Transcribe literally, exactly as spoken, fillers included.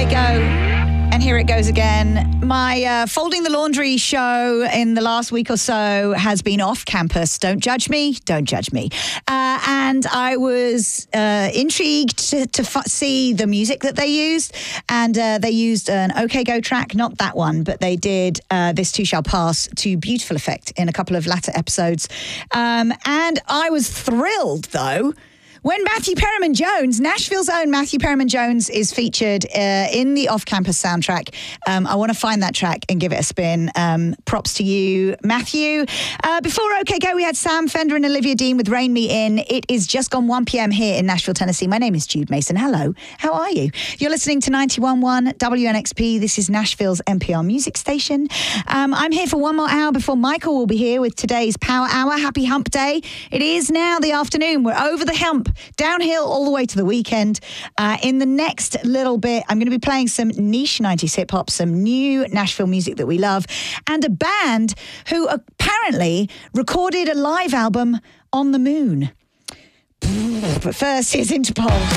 OK Go. And here it goes again. My uh, Folding the Laundry show in the last week or so has been off campus. Don't judge me. Don't judge me. Uh, and I was uh, intrigued to, to f- see the music that they used. And uh, they used an OK Go track, not that one, but they did uh, This Too Shall Pass to beautiful effect in a couple of latter episodes. Um, and I was thrilled, though, when Matthew Perriman Jones, Nashville's own Matthew Perriman Jones, is featured uh, in the off-campus soundtrack. Um, I want to find that track and give it a spin. Um, props to you, Matthew. Uh, before OK Go, we had Sam Fender and Olivia Dean with Rain Me In. It is just gone one p.m. here in Nashville, Tennessee. My name is Jude Mason. Hello. How are you? You're listening to ninety-one point one W N X P. This is Nashville's N P R music station. Um, I'm here for one more hour before Michael will be here with today's Power Hour. Happy Hump Day. It is now the afternoon. We're over the hump. Downhill all the way to the weekend. Uh, in the next little bit, I'm going to be playing some niche nineties hip-hop, some new Nashville music that we love, and a band who apparently recorded a live album on the moon. But first, here's Interpol.